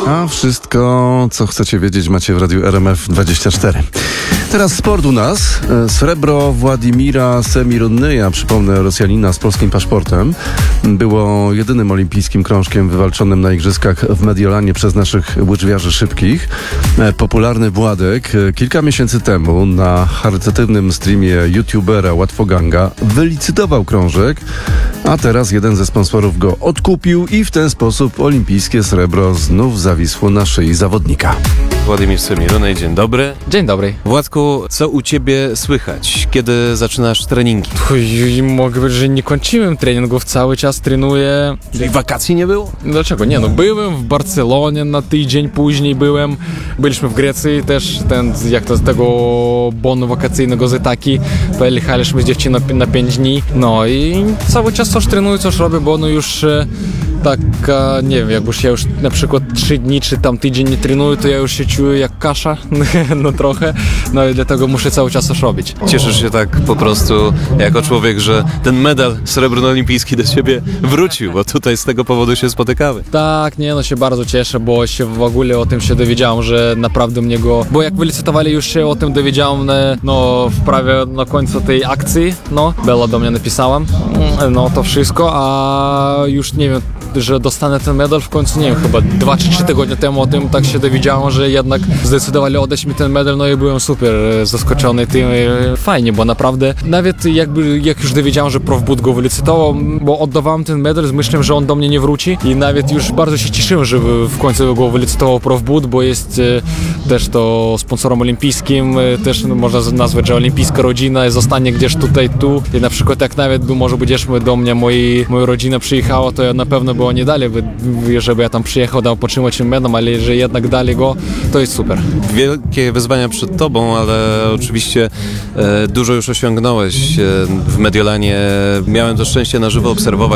A wszystko, co chcecie wiedzieć, macie w Radiu RMF24. Teraz sport u nas. Srebro Władimira Semirunnyja, przypomnę, Rosjanina z polskim paszportem, było jedynym olimpijskim krążkiem wywalczonym na igrzyskach w Mediolanie przez naszych łyżwiarzy szybkich. Popularny Władek kilka miesięcy temu na charytatywnym streamie youtubera Łatwoganga wylicytował krążek, a teraz jeden ze sponsorów go odkupił i w ten sposób olimpijskie srebro znów zawisło na szyi zawodnika. Władimir Semirunnyj, dzień dobry. Dzień dobry. Władku, co u ciebie słychać? Kiedy zaczynasz treningi? Mogę powiedzieć, że nie kończyłem treningów, cały czas trenuję. Czyli wakacji nie było? Dlaczego? Nie, byłem w Barcelonie na tydzień później byliśmy w Grecji też, z tego bonu wakacyjnego z Itaki, pojechaliśmy z dziewczyną na 5 dni, i cały czas coś trenuję, coś robię, bo już tak, nie wiem, jakbyś ja już na przykład 3 dni czy tam tydzień nie trenuję, to ja już się czuję jak kasza, trochę, i dlatego muszę cały czas coś robić. Cieszysz się tak po prostu jako człowiek, że ten medal srebrno-olimpijski do ciebie wrócił, bo tutaj z tego powodu się spotykamy. Tak, się bardzo cieszę, bo się w ogóle o tym się dowiedziałem, że naprawdę mnie go, bo jak wylicytowali, już się o tym dowiedziałem, prawie na końcu tej akcji, Bella do mnie napisała, to wszystko, a już nie wiem, że dostanę ten medal w końcu, nie wiem, chyba 2 czy 3 tygodnie temu o tym tak się dowiedziałem, że jednak zdecydowali oddać mi ten medal, i byłem super zaskoczony tym. Fajnie, bo naprawdę, nawet jak już dowiedziałem, że Prof. But go wylicytował, bo oddawałem ten medal z myślą, że on do mnie nie wróci i nawet już bardzo się cieszyłem, że w końcu go wylicytował Prof. But, bo jest też to sponsorem olimpijskim, też można nazwać, że olimpijska rodzina zostanie gdzieś tu i na przykład jak nawet może będziesz do mnie moja rodzina przyjechała, to ja na pewno bo nie dali, żeby ja tam przyjechał, dał potrzymać tym medem, ale że jednak dali go, to jest super. Wielkie wyzwania przed tobą, ale oczywiście dużo już osiągnąłeś w Mediolanie. Miałem to szczęście na żywo obserwować.